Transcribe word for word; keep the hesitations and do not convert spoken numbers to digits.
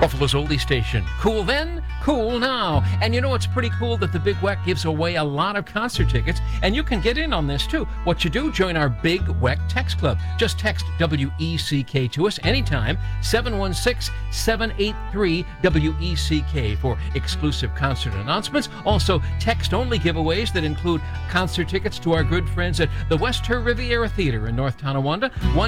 Buffalo's oldie station. Cool then, cool now. And you know, it's pretty cool that the Big Weck gives away a lot of concert tickets, and you can get in on this too. What you do, join our Big Weck Text Club. Just text W E C K to us anytime, seven one six, seven eight three, W E C K for exclusive concert announcements. Also, text-only giveaways that include concert tickets to our good friends at the West Her Riviera Theater in North Tonawanda. One